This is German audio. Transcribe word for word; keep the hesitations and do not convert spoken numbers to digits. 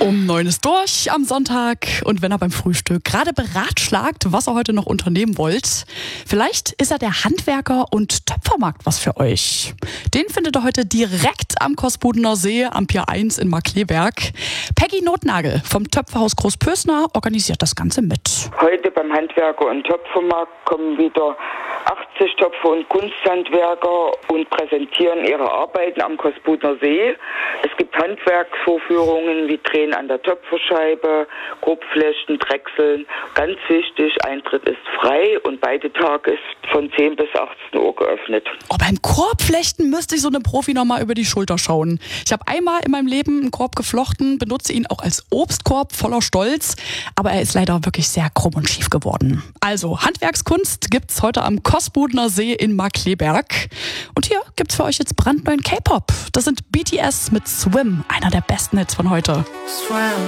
Um neun ist durch am Sonntag und wenn er beim Frühstück gerade beratschlagt, was ihr heute noch unternehmen wollt, vielleicht ist ja der Handwerker- und Töpfermarkt was für euch. Den findet ihr heute direkt am Kosbudener See am Pier eins in Markkleeberg. Peggy Notnagel vom Töpferhaus Großpösner organisiert das Ganze mit. Heute beim Handwerker- und Töpfermarkt kommen wieder achtzig Töpfer und Kunsthandwerker und präsentieren ihre Arbeiten am Kosbudener See. Es gibt Handwerksvorführungen wie Drehen an der Töpferscheibe, Grobflechten, Drechseln. Ganz wichtig, Eintritt ist frei und beide Tage ist von zehn bis achtzehn Uhr geöffnet. Oh, beim Korbflechten müsste ich so einem Profi nochmal über die Schulter schauen. Ich habe einmal in meinem Leben einen Korb geflochten, benutze ihn auch als Obstkorb voller Stolz, aber er ist leider wirklich sehr krumm und schief geworden. Also, Handwerkskunst gibt's heute am Kosbudener See in Markkleeberg. Und hier gibt's für euch jetzt brandneuen K-Pop. Das sind B T S mit Swim, einer der besten Hits von heute. Swim.